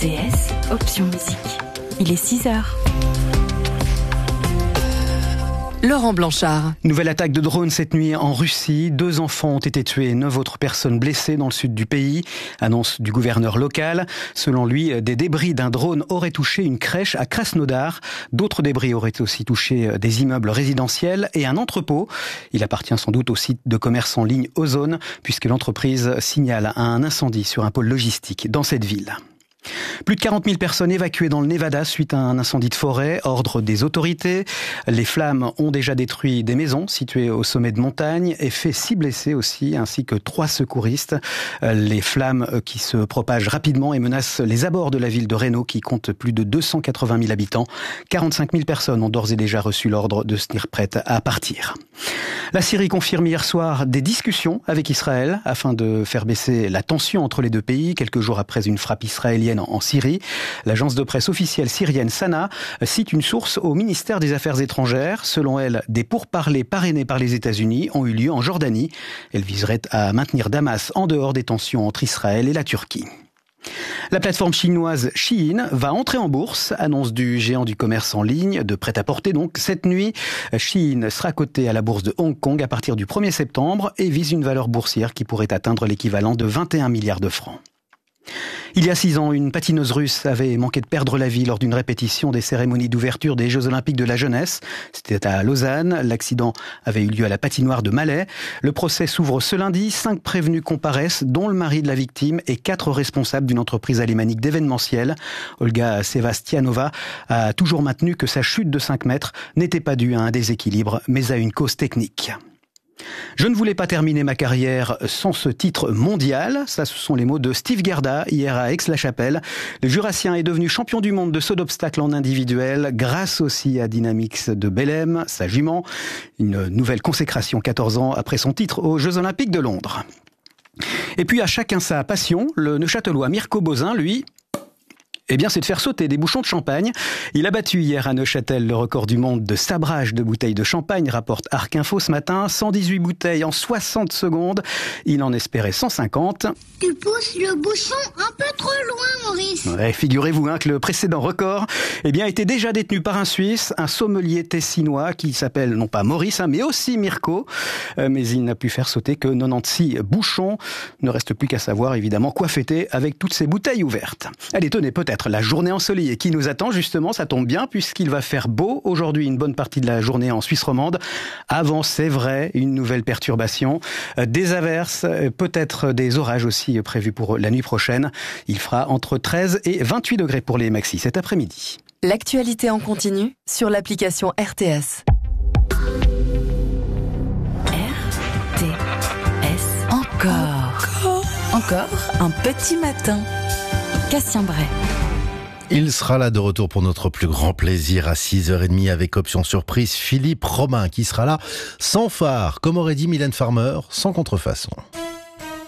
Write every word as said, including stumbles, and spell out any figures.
T S, option musique. Il est six heures. Laurent Blanchard. Nouvelle attaque de drone cette nuit en Russie. Deux enfants ont été tués et neuf autres personnes blessées dans le sud du pays. Annonce du gouverneur local. Selon lui, des débris d'un drone auraient touché une crèche à Krasnodar. D'autres débris auraient aussi touché des immeubles résidentiels et un entrepôt. Il appartient sans doute au site de commerce en ligne Ozone, puisque l'entreprise signale un incendie sur un pôle logistique dans cette ville. Plus de quarante mille personnes évacuées dans le Nevada suite à un incendie de forêt, ordre des autorités. Les flammes ont déjà détruit des maisons situées au sommet de montagne et fait six blessés aussi, ainsi que trois secouristes. Les flammes qui se propagent rapidement et menacent les abords de la ville de Reno qui compte plus de deux cent quatre-vingt mille habitants. quarante-cinq mille personnes ont d'ores et déjà reçu l'ordre de se tenir prêtes à partir. La Syrie confirme hier soir des discussions avec Israël afin de faire baisser la tension entre les deux pays, quelques jours après une frappe israélienne en Syrie. L'agence de presse officielle syrienne Sana cite une source au ministère des Affaires étrangères. Selon elle, des pourparlers parrainés par les États-Unis ont eu lieu en Jordanie. Elle viserait à maintenir Damas en dehors des tensions entre Israël et la Turquie. La plateforme chinoise Shein va entrer en bourse, annonce du géant du commerce en ligne, de prêt-à-porter donc. Cette nuit, Shein sera cotée à la bourse de Hong Kong à partir du premier septembre et vise une valeur boursière qui pourrait atteindre l'équivalent de vingt et un milliards de francs. Il y a six ans, une patineuse russe avait manqué de perdre la vie lors d'une répétition des cérémonies d'ouverture des Jeux Olympiques de la jeunesse. C'était à Lausanne. L'accident avait eu lieu à la patinoire de Malais. Le procès s'ouvre ce lundi. Cinq prévenus comparaissent, dont le mari de la victime et quatre responsables d'une entreprise alémanique d'événementiel. Olga Sevastianova a toujours maintenu que sa chute de cinq mètres n'était pas due à un déséquilibre, mais à une cause technique. Je ne voulais pas terminer ma carrière sans ce titre mondial. Ça, ce sont les mots de Steve Gerda hier à Aix-la-Chapelle. Le Jurassien est devenu champion du monde de saut d'obstacle en individuel grâce aussi à Dynamix de Bellem, sa jument. Une nouvelle consécration quatorze ans après son titre aux Jeux Olympiques de Londres. Et puis à chacun sa passion. Le Neuchâtelois Mirko Bozin, lui... Eh bien, c'est de faire sauter des bouchons de champagne. Il a battu hier à Neuchâtel le record du monde de sabrage de bouteilles de champagne, rapporte Arc Info ce matin. cent dix-huit bouteilles en soixante secondes. Il en espérait cent cinquante. Tu pousses le bouchon un peu trop loin, Maurice. Ouais, figurez-vous hein, que le précédent record eh bien, était déjà détenu par un Suisse, un sommelier tessinois qui s'appelle non pas Maurice, hein, mais aussi Mirko. Euh, mais il n'a pu faire sauter que quatre-vingt-seize bouchons. Ne reste plus qu'à savoir évidemment quoi fêter avec toutes ces bouteilles ouvertes. Allez, tenez, peut-être la journée ensoleillée qui nous attend, justement, ça tombe bien puisqu'il va faire beau aujourd'hui une bonne partie de la journée en Suisse romande. Avant, c'est vrai, une nouvelle perturbation, des averses, peut-être des orages aussi prévus pour la nuit prochaine. Il fera entre treize et vingt-huit degrés pour les maxis cet après-midi. L'actualité en continu sur l'application R T S. R T S. Encore. Encore un petit matin. Cassien Bray. Il sera là de retour pour notre plus grand plaisir à six heures trente avec option surprise Philippe Romain qui sera là sans phare, comme aurait dit Mylène Farmer, sans contrefaçon.